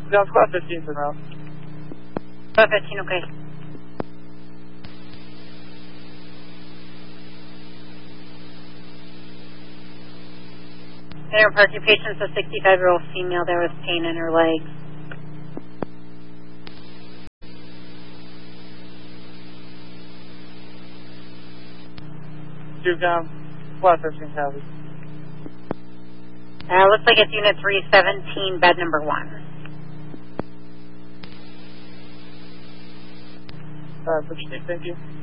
Ground Squad 15 for now. Squad 15, okay. There are your patient's a 65-year-old female there with pain in her legs. Squad 15 copy. Looks like it's Unit 317, bed number 1. Appreciate it, thank you.